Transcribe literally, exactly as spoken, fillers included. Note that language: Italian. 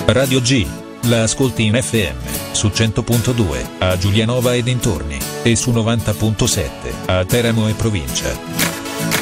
Radio G. La ascolti in F M, su cento punto due, a Giulianova e dintorni, e su novanta punto sette, a Teramo e provincia.